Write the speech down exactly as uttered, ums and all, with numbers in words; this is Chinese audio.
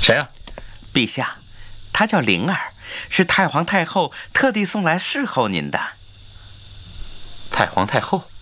谁啊？ 陛下，她叫灵儿，是太皇太后特地送来侍候您的。 太皇太后？